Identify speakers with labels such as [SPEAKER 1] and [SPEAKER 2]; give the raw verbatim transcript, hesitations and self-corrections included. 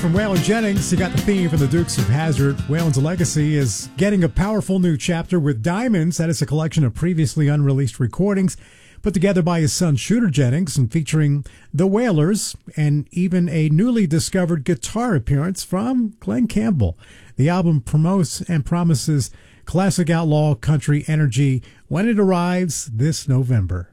[SPEAKER 1] from Waylon Jennings. You got the theme from the Dukes of Hazzard. Waylon's legacy is getting a powerful new chapter with Diamonds. That is a collection of previously unreleased recordings put together by his son Shooter Jennings and featuring the Wailers and even a newly discovered guitar appearance from Glenn Campbell. The album promotes and promises classic outlaw country energy when it arrives this November.